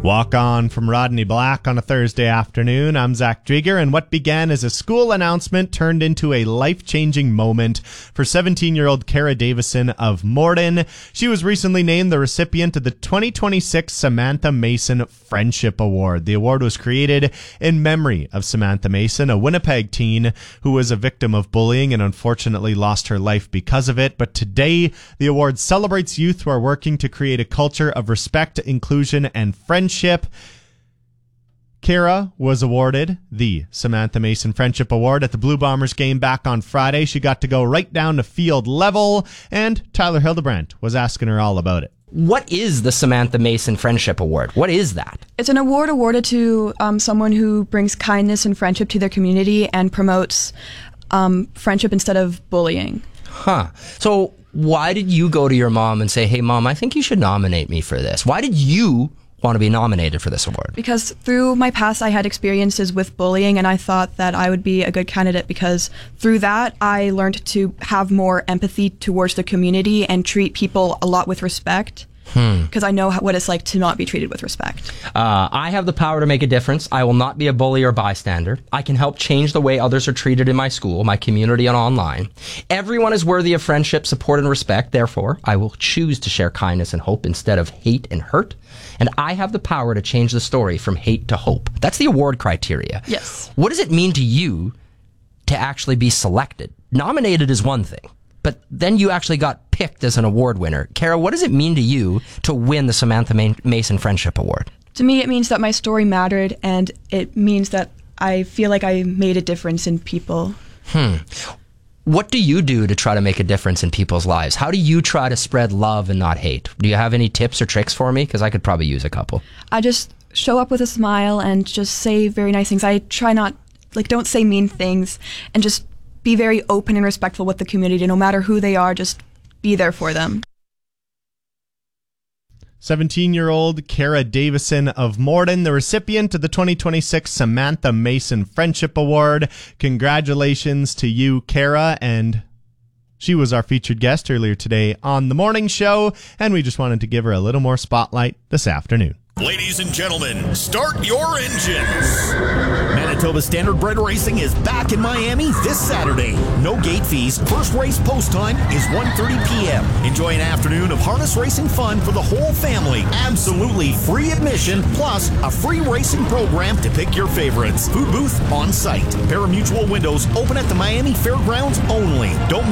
Walk on from Rodney Black on a Thursday afternoon. I'm Zach Drieger, and what began as a school announcement turned into a life-changing moment for 17-year-old Kara Davison of Morden. She was recently named the recipient of the 2026 Samantha Mason Friendship Award. The award was created in memory of Samantha Mason, a Winnipeg teen who was a victim of bullying and unfortunately lost her life because of it. But today, the award celebrates youth who are working to create a culture of respect, inclusion, and friendship. Kara was awarded the Samantha Mason Friendship Award at the Blue Bombers game back on Friday. She got to go right down to field level, and Tyler Hildebrandt was asking her all about it. What is the Samantha Mason Friendship Award? What is that? It's an award awarded to someone who brings kindness and friendship to their community and promotes friendship instead of bullying. Huh. So why did you go to your mom and say, hey, Mom, I think you should nominate me for this? Why did you want to be nominated for this award? Because through my past, I had experiences with bullying, and I thought that I would be a good candidate because through that, I learned to have more empathy towards the community and treat people a lot with respect. Because I know what it's like to not be treated with respect. I have the power to make a difference. I will not be a bully or bystander. I can help change the way others are treated in my school, my community, and online. Everyone is worthy of friendship, support, and respect. Therefore, I will choose to share kindness and hope instead of hate and hurt. And I have the power to change the story from hate to hope. That's the award criteria. Yes. What does it mean to you to actually be selected? Nominated is one thing, but then you actually got picked as an award winner. Kara, what does it mean to you to win the Samantha Mason Friendship Award? To me, it means that my story mattered, and it means that I feel like I made a difference in people. What do you do to try to make a difference in people's lives? How do you try to spread love and not hate? Do you have any tips or tricks for me? Because I could probably use a couple. I just show up with a smile and just say very nice things. I try not, don't say mean things, and just be very open and respectful with the community. No matter who they are, just be there for them. 17-year-old Kara Davison of Morden, the recipient of the 2026 Samantha Mason Friendship Award. Congratulations to you, Kara, and she was our featured guest earlier today on The Morning Show, and we just wanted to give her a little more spotlight this afternoon. Ladies and gentlemen, start your engines. Manitoba Standardbred Racing is back in Miami this Saturday. No gate fees. First race post time is 1:30 p.m. Enjoy an afternoon of harness racing fun for the whole family. Absolutely free admission, plus a free racing program to pick your favorites. Food booth on site. Parimutuel windows open at the Miami Fairgrounds only. Don't